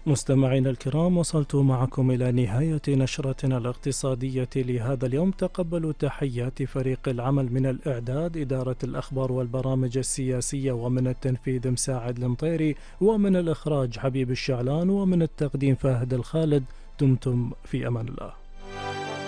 مستمعينا الكرام، وصلت معكم إلى نهاية نشرتنا الاقتصادية لهذا اليوم. تقبلوا تحيات فريق العمل من الإعداد إدارة الأخبار والبرامج السياسية، ومن التنفيذ مساعد المطيري، ومن الإخراج حبيب الشعلان، ومن التقديم فهد الخالد. دمتم في أمان الله.